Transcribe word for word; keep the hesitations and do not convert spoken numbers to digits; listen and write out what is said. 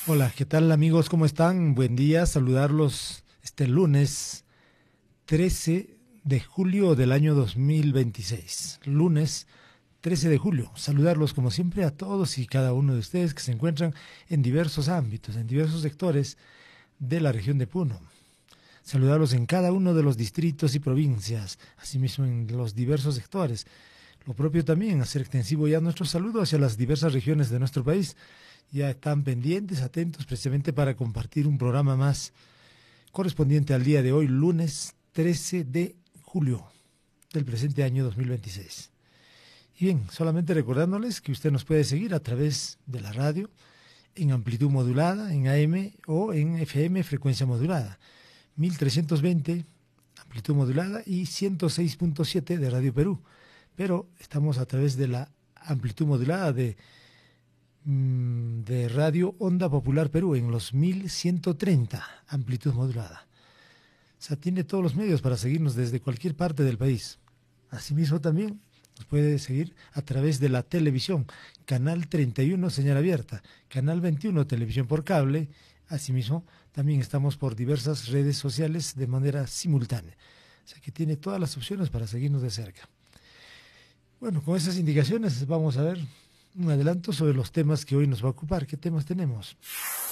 Hola, ¿qué tal amigos? ¿Cómo están? Buen día, saludarlos este lunes trece de julio del año dos mil veintiséis. Lunes trece de julio. Saludarlos como siempre a todos y cada uno de ustedes que se encuentran en diversos ámbitos, en diversos sectores de la región de Puno. Saludarlos en cada uno de los distritos y provincias, asimismo en los diversos sectores. Lo propio también, hacer extensivo ya nuestro saludo hacia las diversas regiones de nuestro país. Ya están pendientes, atentos, precisamente para compartir un programa más correspondiente al día de hoy, lunes trece de julio del presente año dos mil veintiséis. Y bien, solamente recordándoles que usted nos puede seguir a través de la radio, en amplitud modulada, en A M o en F M, frecuencia modulada, mil trescientos veinte, amplitud modulada, y ciento seis punto siete de Radio Perú. Pero estamos a través de la amplitud modulada de de Radio Onda Popular Perú en los mil ciento treinta, amplitud modulada. O sea, tiene todos los medios para seguirnos desde cualquier parte del país. Asimismo también nos puede seguir a través de la televisión, canal treinta y uno, señal abierta, canal veintiuno, televisión por cable. Asimismo también estamos por diversas redes sociales de manera simultánea. O sea que tiene todas las opciones para seguirnos de cerca. Bueno, con esas indicaciones vamos a ver un adelanto sobre los temas que hoy nos va a ocupar. ¿Qué temas tenemos?